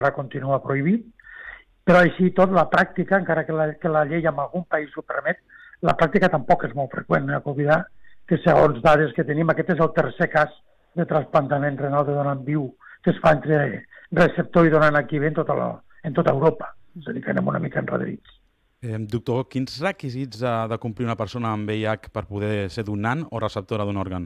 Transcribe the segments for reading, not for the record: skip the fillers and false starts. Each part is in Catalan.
ara continua prohibit, però així tot la pràctica, encara que la llei en algun país ho permet, la pràctica tampoc és molt freqüent. No hi ha que oblidar que segons dades que tenim, aquest és el tercer cas de trasplantament renal de donant viu que es fa entre receptor i donant aquí bé en tota Europa. És a dir, que anem una mica enrederits. Doctor, quins requisits ha de complir una persona amb VIH per poder ser donant o receptora d'un òrgan?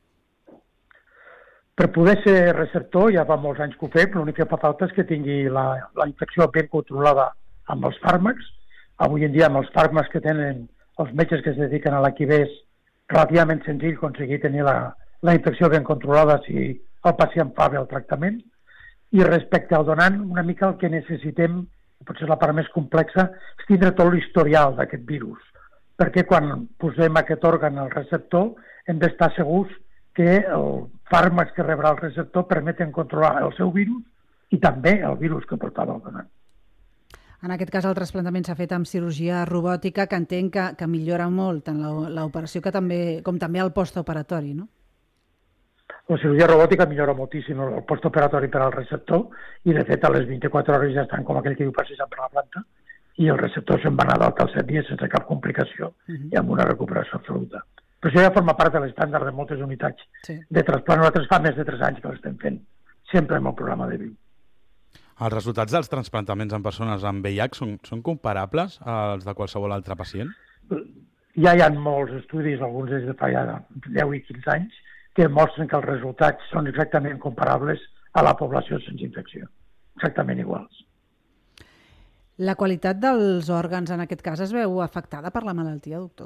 Per poder ser receptor, ja fa molts anys que ho fem, l'únic que fa falta és que tingui la infecció ben controlada amb els fàrmacs. Avui en dia, amb els fàrmacs que tenen els metges que es dediquen a l'HIV, és relativament senzill aconseguir tenir la infecció ben controlada si el pacient fa bé el tractament. I respecte al donant, una mica el que necessitem, potser la part més complexa, és tindre tot l'historial d'aquest virus. Perquè quan posem aquest òrgan al receptor hem d'estar segurs que els fàrmacs que rebrà el receptor permeten controlar el seu virus i també el virus que portava el donant. En aquest cas, el trasplantament s'ha fet amb cirurgia robòtica, que entenc que millora molt tant l'operació com també el postoperatori, no? La cirurgia robòtica millora moltíssim el postoperatori per al receptor i, de fet, a les 24 hores ja estan, com aquell que diu, passejant per la planta i el receptor se'n va anar d'alta als 7 dies sense cap complicació i amb una recuperació absoluta. Però això ja forma part de l'estàndard de moltes unitats de trasplant. Nosaltres fa més de 3 anys que l'estem fent, sempre amb el programa de VIU. Els resultats dels trasplantaments en persones amb VIH són comparables als de qualsevol altre pacient? Ja hi ha molts estudis, alguns des de fa ja 10 i 15 anys, que mostren que els resultats són exactament comparables a la població sense infecció. Exactament iguals. La qualitat dels òrgans en aquest cas es veu afectada per la malaltia, doctor?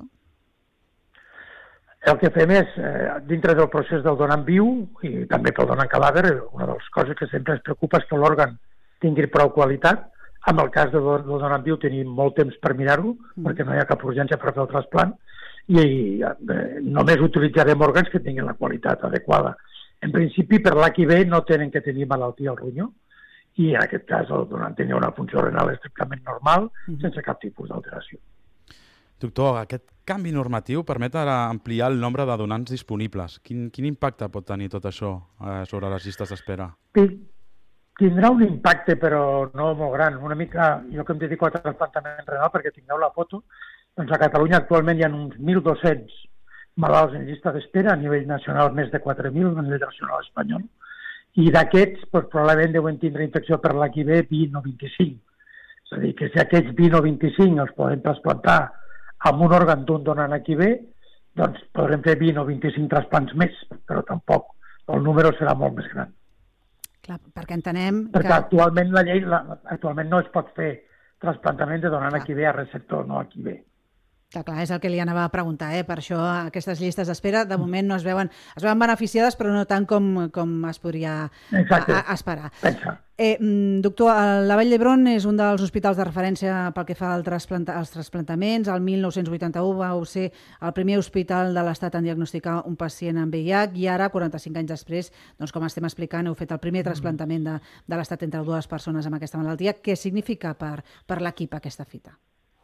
El que fem és, dintre del procés del donant viu i també pel donant cadàver, una de les coses que sempre ens preocupa és que l'òrgan tingui prou qualitat. En el cas del donant viu tenim molt temps per mirar-ho, perquè no hi ha cap urgència per fer el trasplant, i només utilitzarem òrgans que tinguin la qualitat adequada. En principi, per l'HIV no tenen que tenir malaltia al ronyó, i en aquest cas el donant tenia una funció renal estrictament normal, sense cap tipus d'alteració. Doctor, aquest canvi normatiu permet ara ampliar el nombre de donants disponibles. Quin impacte pot tenir tot això sobre les llistes d'espera? Tindrà un impacte, però no molt gran. Una mica, jo que em dedico a trasplantament renal, perquè tingueu la foto, doncs a Catalunya actualment hi ha uns 1.200 malalts en llista d'espera, a nivell nacional més de 4.000, a nivell nacional espanyol, i d'aquests probablement deuen tindre infecció per l'HIV 20 o 25. És a dir, que si aquests 20 o 25 els podem trasplantar amb un òrgan d'un donant HIV, doncs podrem fer 20 o 25 trasplants més, però tampoc el número serà molt més gran. Clar, perquè entenem perquè actualment la llei actualment no es pot fer trasplantament de donant HIV a receptor, no HIV. Clar, és el que li anava a preguntar, per això aquestes llistes d'espera de moment no es veuen beneficiades, però no tant com es podria esperar. Doctor, la Vall d'Hebron és un dels hospitals de referència pel que fa als trasplantaments. El 1981 vau ser el primer hospital de l'Estat en diagnosticar un pacient amb VIH i ara, 45 anys després, doncs, com estem explicant, heu fet el primer trasplantament de l'Estat entre 2 persones amb aquesta malaltia. Què significa per l'equip aquesta fita?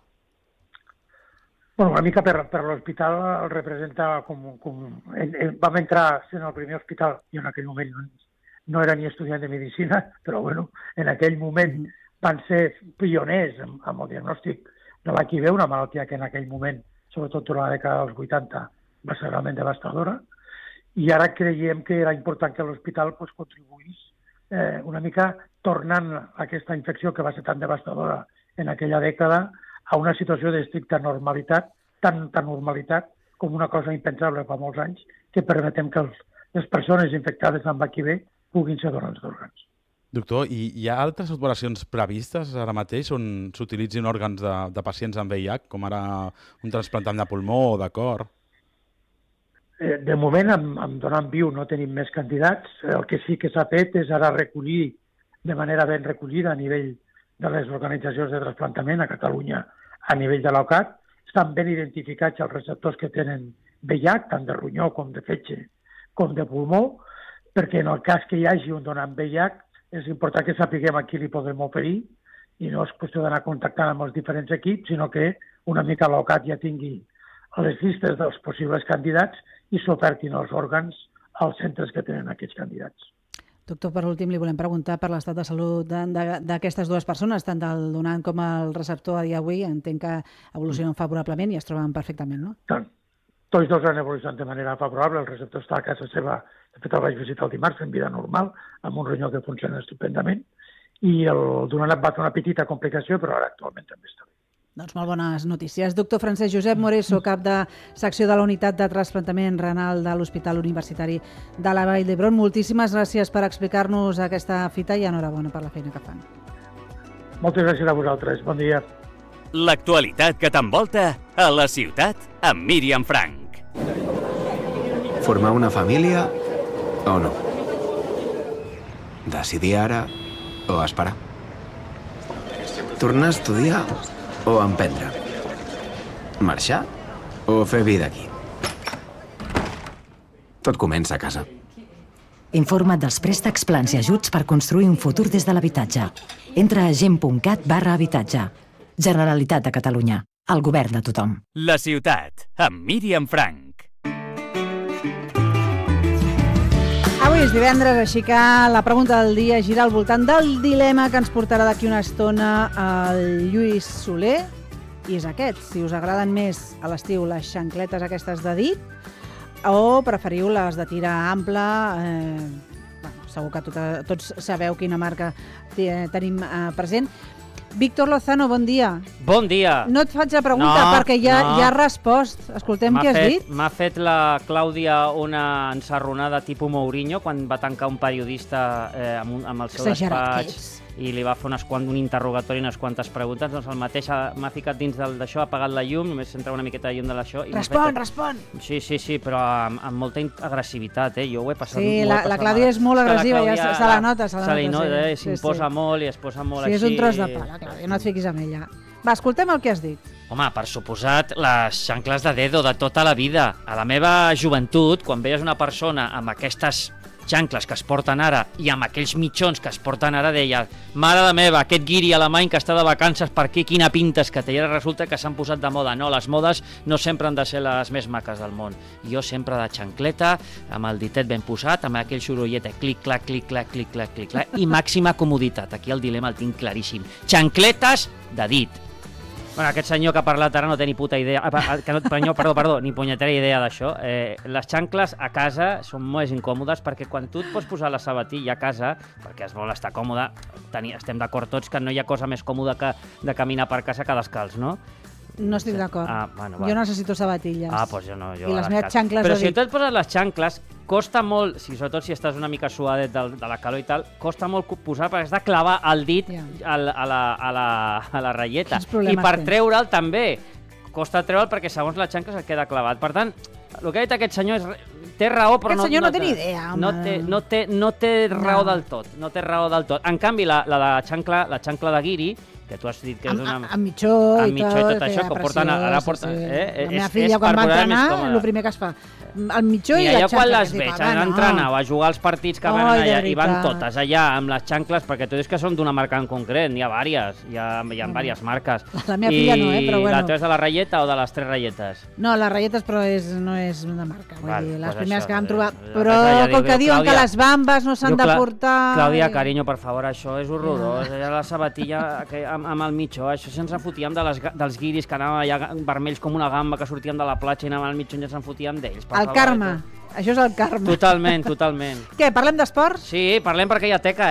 Bueno, una mica per l'hospital el representa com... Vam entrar sent el primer hospital, i en aquell moment no era ni estudiant de medicina, però bueno, en aquell moment van ser pioners amb el diagnòstic de l'HIV, una malaltia que en aquell moment, sobretot durant la dècada dels 80, va ser realment devastadora, i ara creiem que era important que l'hospital contribuís una mica tornant aquesta infecció que va ser tan devastadora en aquella dècada a una situació d'estricta normalitat, tan normalitat com una cosa impensable fa molts anys, que permetem que les persones infectades amb HIV puguin ser donants d'òrgans. Doctor, i hi ha altres operacions previstes ara mateix on s'utilitzin òrgans de pacients amb VIH, com ara un trasplantament de pulmó o de cor? De moment, amb donant viu no tenim més candidats. El que sí que s'ha fet és ara recollir de manera ben recollida a nivell de les organitzacions de trasplantament a Catalunya, a nivell de l'OCAT, estan ben identificats els receptors que tenen VIH, tant de ronyó com de fetge, com de pulmó, perquè en el cas que hi hagi un donant VIH és important que sapiguem a qui li podem oferir i no és qüestió d'anar contactant amb els diferents equips, sinó que una mica l'OCAT ja tingui les llistes dels possibles candidats i s'ofertin els òrgans als centres que tenen aquests candidats. Doctor, per últim li volem preguntar per l'estat de salut d'aquestes dues persones, tant del donant com el receptor a dia d'avui. Entenc que evolucionen favorablement i es troben perfectament, no? Tots dos han evolucionat de manera favorable. El receptor està a casa seva, de fet el vaig visitar el dimarts en vida normal, amb un ronyó que funciona estupendament, i el donant va fer una petita complicació, però ara actualment també està bé. Doncs molt bones notícies. Doctor Francesc Josep Moreso, cap de secció de la Unitat de Trasplantament Renal de l'Hospital Universitari de la Vall d'Hebron. Moltíssimes gràcies per explicar-nos aquesta fita i enhorabona per la feina que fan. Moltes gràcies a vosaltres. Bon dia. L'actualitat que t'envolta a la ciutat amb Míriam Frank. Formar una família o no? Decidir ara o esperar? Tornar a estudiar o emprendre? Marxar o fer vida aquí? Tot comença a casa. Informa't dels préstecs, plans i ajuts per construir un futur des de l'habitatge. Entra a gent.cat/habitatge. Generalitat de Catalunya. El govern de tothom. La ciutat amb Míriam Frank. Avui és divendres, així que la pregunta del dia gira al voltant del dilema que ens portarà d'aquí una estona el Lluís Soler. I és aquest, si us agraden més a l'estiu les xancletes aquestes de dit o preferiu les de tira ampla. Segur que tots sabeu quina marca tenim present. Víctor Lozano, bon dia. Bon dia. No et faig la pregunta perquè ja ha respost. Escoltem què has dit. M'ha fet la Clàudia una ensarronada tipus Mourinho quan va tancar un periodista amb el seu despatx i li va fer un interrogatori i unes quantes preguntes. Doncs el mateix m'ha ficat dins d'això, ha apagat la llum, només entra una miqueta de llum de l'això. Respon! Sí, però amb molta agressivitat, Jo ho he passat molt. Sí, la Clàudia és molt agressiva, ja se la nota. Se la nota, s'imposa molt i es posa molt així. Sí, és un tros de pa, la Clàudia, no et fiquis amb ella. Va, escoltem el que has dit. Home, per suposat, les xancles de dedo de tota la vida. A la meva joventut, quan veies una persona amb aquestes xancles que es porten ara i amb aquells mitjons que es porten ara, deia, mare de meva, aquest guiri alemany que està de vacances per aquí, quina pintes que té. I ara resulta que s'han posat de moda. No, les modes no sempre han de ser les més maques del món. Jo sempre de xancleta, amb el ditet ben posat, amb aquell sorollet, clic-clac, clic-clac, clic-clac, clic-clac, i màxima comoditat. Aquí el dilema el tinc claríssim. Xancletes de dit. Bueno, aquest senyor que ha parlat ara no té ni puta idea, ni punyetera idea d'això. Les xancles a casa són més incòmodes perquè quan tu et pots posar la sabatilla a casa, perquè es vol estar còmode, estem d'acord tots que no hi ha cosa més còmoda que de caminar per casa que descalç, no? No estic d'acord. Jo necessito sabatilles. Doncs jo no. I les meves xancles Però si tu et poses les xancles, costa molt, sobretot si estàs una mica suadet de la calor i tal, costa molt posar perquè has de clavar el dit a la ratlleta. I per treure'l també. Costa treure'l perquè segons les xancles et queda clavat. Per tant, el que ha dit aquest senyor té raó, però aquest senyor no té ni idea. No té raó del tot. No té raó del tot. En canvi, la xancla de guiri, que tu has dit que és una... Amb mitjó i tot això, que porten... La meva filla, quan va entrenar, el primer que es fa, el mitjó i la xancla. Mira, jo quan les veig entrenar o a jugar als partits que van allà, i van totes allà amb les xancles, perquè tu dius que són d'una marca en concret, n'hi ha diverses, hi ha diverses marques. La meva filla no, però bueno. I la teva és de la ratlleta o de les 3 ratlletes? No, les ratlletes, però no és una marca. Les primeres que vam trobar. Però com que diuen que les bambes no s'han de portar... Clàudia, carinyo, per favor, això és horrorós. La sabatilla amb el mitjó, això ens en fotíem dels guiris que anaven allà vermells com una gamba, que sortíem de la platja i anaven al mitjó i ens en fotíem d'ells. El karma, això és el karma. Totalment. Què, parlem d'esports? Sí, parlem perquè hi ha teca,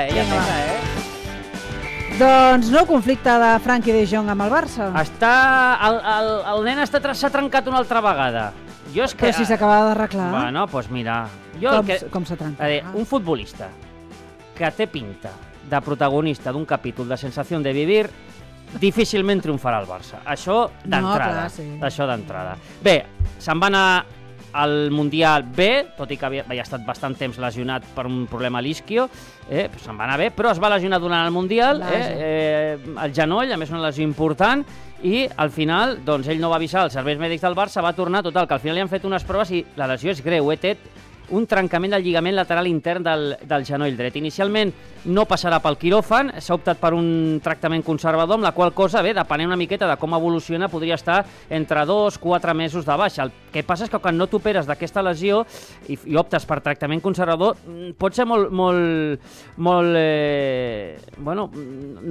Doncs nou conflicte de Frenkie de Jong amb el Barça. El nen s'ha trencat una altra vegada. Però si s'acabava d'arreglar. Bueno, doncs mira... Com s'ha trencat? Un futbolista que té pinta de protagonista d'un capítol de Sensació de Vivir difícilment triomfarà al Barça. Això d'entrada. Això d'entrada. Bé, se'n va anar al Mundial B, tot i que havia estat bastant temps lesionat per un problema a l'isquio, se'n va anar bé, però es va lesionar durant el Mundial, el genoll, a més una lesió important, i al final doncs, ell no va avisar els serveis mèdics del Barça, va tornar, total, que al final li han fet unes proves i la lesió és greu, té un trencament del lligament lateral intern del genoll dret. Inicialment no passarà pel quiròfan, s'ha optat per un tractament conservador, amb la qual cosa, bé, depenent una miqueta de com evoluciona, podria estar entre 2-4 mesos de baixa. El que passa és que quan no t'operes d'aquesta lesió i optes per tractament conservador, pot ser molt bueno,